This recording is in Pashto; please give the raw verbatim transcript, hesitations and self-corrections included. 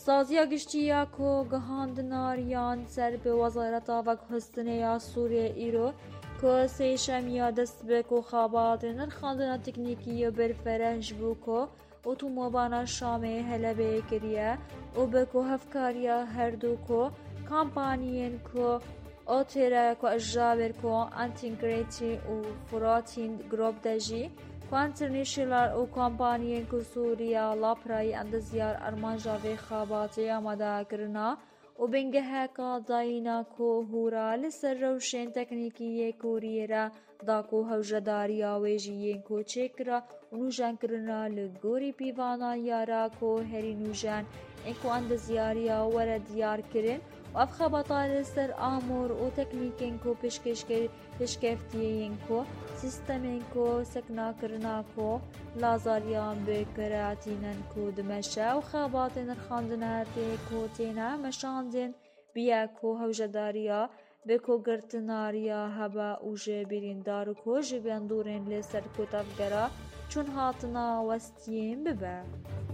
سازیا گشتیا کو گهاندناریان سر به وزارت آوک هستنیا سوریه ایرو که سیشمیا دست به کو خابات نرخاندنا تکنیکی برفرهج بو کو اتومبانا شامه هلبه کریه و به کو هفکاریا هر دو کو کامپانیین کو اوتره کو اجابر کو انتگریتی و فراتین گروپ دجی کوانترنیشنال و کمپانیین کو سوریا لاپرای اندزیار ارمانجا و خاباتی آماده کرنا و بینگه هکا داینا کو هورا لسر روشن تکنیکی کوریرا دا کو هوجداریا ویجیین کو چکرا و نوجان کرنا لگوری پیوانا یارا کو هری نوجان انکو اندزیاریا ورد دیار کرن و اف خبطار سر آمور و تکنیکین کو پشکفتیین کو سیستمین کو سکنا کرنا کو لازاریان بکراتینن کو دمشا و خاباتین رخاندناتی کو تینا مشاندین بیا کو هوجداریا بکو گرتناریا هبا و جبیرین دارو کو جبیان دورین لسر کو تفگرا چون هاتنا وستیم ببا